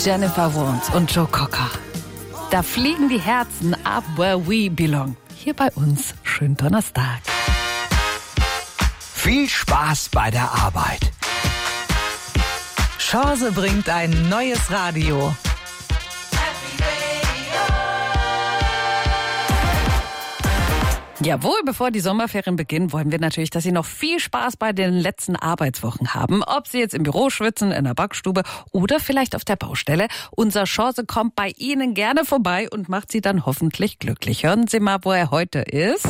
Jennifer Warnes und Joe Cocker. Da fliegen die Herzen up where we belong. Hier bei uns. Schönen Donnerstag. Viel Spaß bei der Arbeit. Chance bringt ein neues Radio. Jawohl, bevor die Sommerferien beginnen, wollen wir natürlich, dass Sie noch viel Spaß bei den letzten Arbeitswochen haben. Ob Sie jetzt im Büro schwitzen, in der Backstube oder vielleicht auf der Baustelle. Unser Chance kommt bei Ihnen gerne vorbei und macht Sie dann hoffentlich glücklich. Hören Sie mal, wo er heute ist.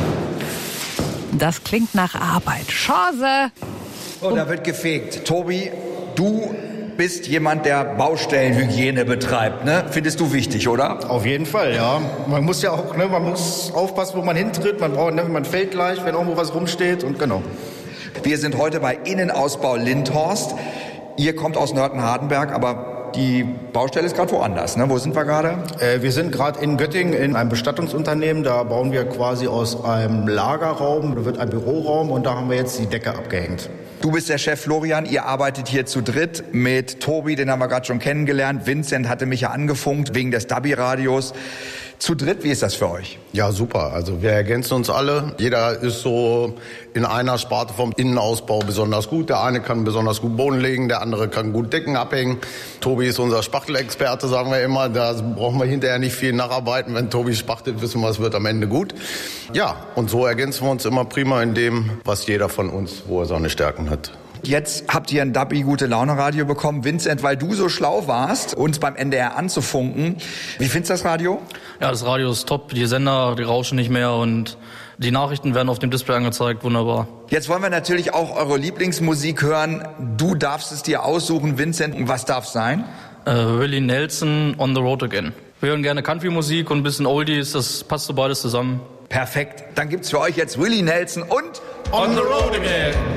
Das klingt nach Arbeit. Chance! So, da wird gefegt. Tobi, du bist jemand, der Baustellenhygiene betreibt, ne? Findest du wichtig, oder? Auf jeden Fall, ja. Man muss ja auch, man muss aufpassen, wo man hintritt. Man fällt gleich, wenn irgendwo was rumsteht und genau. Wir sind heute bei Innenausbau Lindhorst. Ihr kommt aus Nörten-Hardenberg, aber die Baustelle ist gerade woanders, ne? Wo sind wir gerade? Wir sind gerade in Göttingen in einem Bestattungsunternehmen. Da bauen wir quasi aus einem Lagerraum, da wird ein Büroraum und da haben wir jetzt die Decke abgehängt. Du bist der Chef Florian, ihr arbeitet hier zu dritt mit Tobi, den haben wir gerade schon kennengelernt. Vincent hatte mich ja angefunkt wegen des Dabi-Radios. Zu dritt, wie ist das für euch? Ja, super. Also wir ergänzen uns alle. Jeder ist so in einer Sparte vom Innenausbau besonders gut. Der eine kann besonders gut Boden legen, der andere kann gut Decken abhängen. Tobi ist unser Spachtelexperte, sagen wir immer. Da brauchen wir hinterher nicht viel nacharbeiten. Wenn Tobi spachtelt, wissen wir, es wird am Ende gut. Ja, und so ergänzen wir uns immer prima in dem, was jeder von uns, wo er seine Stärken hat. Jetzt habt ihr ein Dabi-Gute-Laune-Radio bekommen. Vincent, weil du so schlau warst, uns beim NDR anzufunken. Wie findest du das Radio? Ja, das Radio ist top. Die Sender, die rauschen nicht mehr und die Nachrichten werden auf dem Display angezeigt. Wunderbar. Jetzt wollen wir natürlich auch eure Lieblingsmusik hören. Du darfst es dir aussuchen, Vincent. Was darf es sein? Willie Nelson, On the Road Again. Wir hören gerne Country-Musik und ein bisschen Oldies. Das passt so beides zusammen. Perfekt. Dann gibt's für euch jetzt Willie Nelson und On the Road Again.